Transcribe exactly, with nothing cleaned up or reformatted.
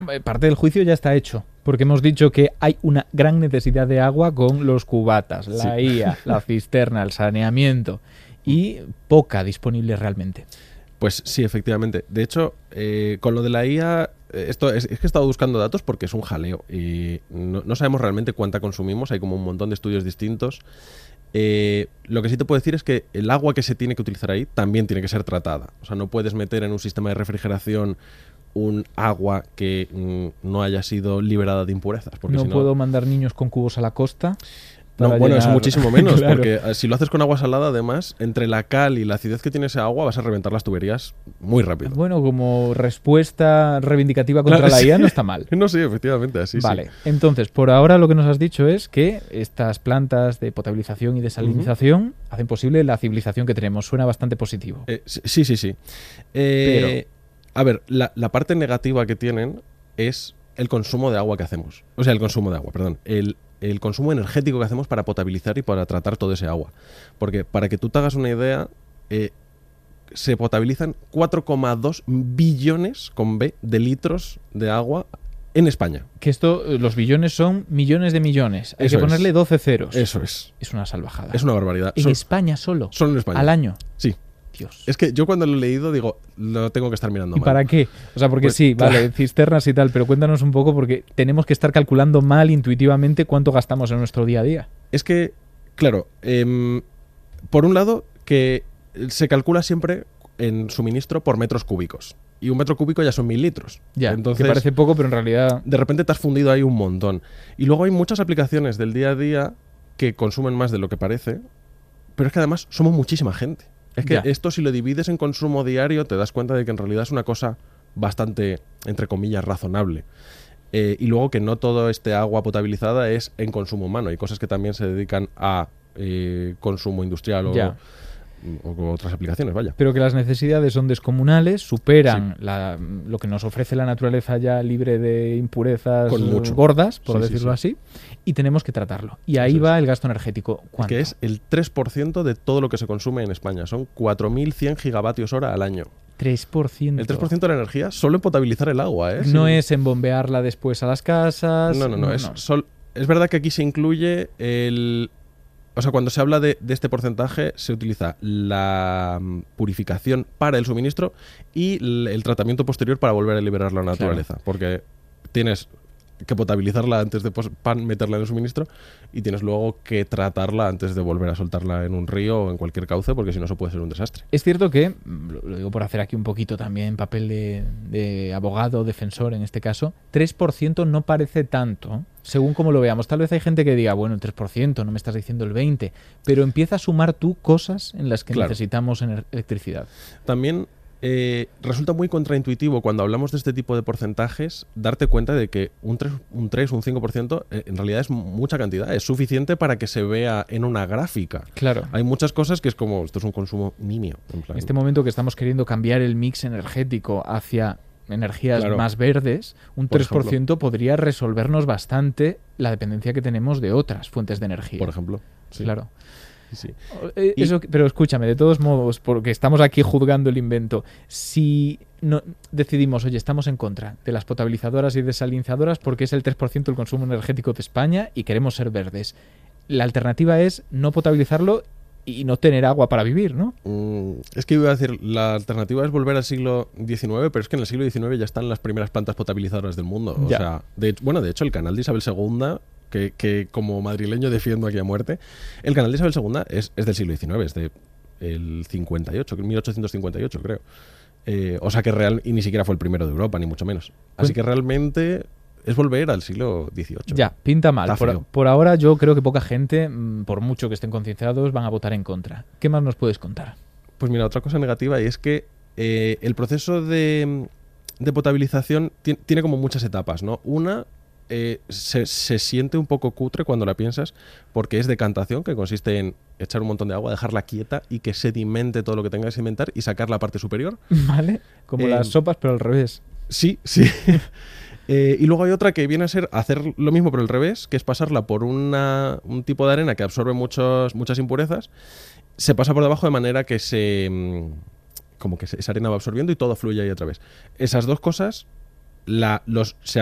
Parte del juicio ya está hecho, porque hemos dicho que hay una gran necesidad de agua con los cubatas, la Sí. I A, la cisterna, el saneamiento y poca disponible realmente. Pues sí, efectivamente. De hecho, eh, con lo de la I A, eh, esto es, es que he estado buscando datos porque es un jaleo y no, no sabemos realmente cuánta consumimos. Hay como un montón de estudios distintos. Eh, lo que sí te puedo decir es que el agua que se tiene que utilizar ahí también tiene que ser tratada. O sea, no puedes meter en un sistema de refrigeración un agua que mm, no haya sido liberada de impurezas. Porque No si no, puedo mandar niños con cubos a la costa. No, para bueno, eso llenar- muchísimo menos, Claro. porque eh, si lo haces con agua salada, además, entre la cal y la acidez que tiene ese agua, vas a reventar las tuberías muy rápido. Bueno, como respuesta reivindicativa contra Claro, la I A sí. no está mal. No, sí, efectivamente, así Vale, sí. entonces, por ahora lo que nos has dicho es que estas plantas de potabilización y desalinización hacen posible la civilización que tenemos. Suena bastante positivo. Eh, sí, sí, sí. Eh, A ver, la, la parte negativa que tienen es el consumo de agua que hacemos. O sea, el consumo de agua, perdón. El, el consumo energético que hacemos para potabilizar y para tratar todo ese agua. Porque para que tú te hagas una idea, eh, se potabilizan cuatro coma dos billones con B de litros de agua en España. Que esto, eh, los billones son millones de millones. Hay Eso que es. ponerle doce ceros. Eso es. Es una salvajada. Es una barbaridad. En Sol- España solo. Solo en España. Al año. Sí. Dios. Es que yo cuando lo he leído digo, lo tengo que estar mirando ¿Y mal. para qué? O sea, porque Pues, sí, claro. vale, cisternas y tal, pero cuéntanos un poco porque tenemos que estar calculando mal intuitivamente cuánto gastamos en nuestro día a día. Es que, claro, em, por un lado, que se calcula siempre en suministro por metros cúbicos. Y un metro cúbico ya son mil litros. Ya, Entonces, que parece poco, pero en realidad... de repente te has fundido ahí un montón. Y luego hay muchas aplicaciones del día a día que consumen más de lo que parece, pero es que además somos muchísima gente. Es que Ya. esto, si lo divides en consumo diario, te das cuenta de que en realidad es una cosa bastante, entre comillas, razonable. Eh, y luego que no todo este agua potabilizada es en consumo humano. Hay cosas que también se dedican a eh, consumo industrial o, Ya. o con otras aplicaciones, vaya. Pero que las necesidades son descomunales, superan la- lo que nos ofrece la naturaleza ya libre de impurezas Con mucho. gordas, por Sí, sí, decirlo así, y tenemos que tratarlo. Y ahí Eso va es. el gasto energético. ¿Cuánto? Que es el tres por ciento de todo lo que se consume en España. Son cuatro mil cien gigavatios hora al año. tres por ciento. El tres por ciento de la energía solo en potabilizar el agua, ¿eh? No Sí. es en bombearla después a las casas. No, no, no. Es, sol- es verdad que aquí se incluye el... O sea, cuando se habla de, de este porcentaje, se utiliza la mm, purificación para el suministro y l- el tratamiento posterior para volver a liberar la naturaleza. Porque tienes que potabilizarla antes de pos- pan- meterla en el suministro y tienes luego que tratarla antes de volver a soltarla en un río o en cualquier cauce, porque si no, eso puede ser un desastre. Es cierto que, mm, lo lo digo por hacer aquí un poquito también papel de, de abogado, defensor en este caso, tres por ciento no parece tanto, según como lo veamos. Tal vez hay gente que diga, bueno, el tres por ciento, no me estás diciendo el veinte por ciento, pero empieza a sumar tú cosas en las que Claro. necesitamos ener- electricidad. También eh, resulta muy contraintuitivo cuando hablamos de este tipo de porcentajes darte cuenta de que un tres, un tres, un cinco por ciento eh, en realidad es mucha cantidad. Es suficiente para que se vea en una gráfica. Claro. Hay muchas cosas que es como, esto es un consumo nimio. En plan, En este momento que estamos queriendo cambiar el mix energético hacia energías Claro. más verdes, un Por tres por ciento podría resolvernos bastante la dependencia que tenemos de otras fuentes de energía. por ejemplo. Sí, Claro. sí, sí. Eh, Y- Eso, pero escúchame, de todos modos, porque estamos aquí juzgando el invento, si no, decidimos, oye, estamos en contra de las potabilizadoras y desalinizadoras porque es el tres por ciento del consumo energético de España y queremos ser verdes, la alternativa es no potabilizarlo y no tener agua para vivir, ¿no? Mm, es que iba a decir, la alternativa es volver al siglo diecinueve, pero es que en el siglo diecinueve ya están las primeras plantas potabilizadoras del mundo. O Ya. sea, de, bueno, de hecho, el canal de Isabel segunda, que, que como madrileño defiendo aquí a muerte, el canal de Isabel segunda es, es del siglo diecinueve, es de el cincuenta y ocho, mil ochocientos cincuenta y ocho, creo. Eh, o sea que real, y ni siquiera fue el primero de Europa, ni mucho menos. Así Pues- que realmente es volver al siglo dieciocho. Ya, pinta mal. Está Por, feo. por ahora yo creo que poca gente, mm, por mucho que estén concienciados, van a votar en contra. ¿Qué más nos puedes contar? Pues mira, otra cosa negativa y es que eh, el proceso de, de potabilización ti- tiene como muchas etapas, ¿no? Una, eh, se, se siente un poco cutre cuando la piensas porque es decantación, que consiste en echar un montón de agua, dejarla quieta y que sedimente todo lo que tenga que sedimentar y sacar la parte superior. ¿Vale? Como Eh, las sopas, pero al revés. Sí, sí. Eh, y luego hay otra que viene a ser hacer lo mismo pero al revés, que es pasarla por una, un tipo de arena que absorbe muchos, muchas impurezas, se pasa por debajo de manera que se... mm, como que se- esa arena va absorbiendo y todo fluye ahí a través. Esas dos cosas la, los, se